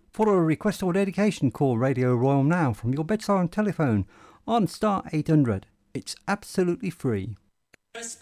For a request or dedication, call Radio Royal now from your bedside telephone on star 800. It's absolutely free.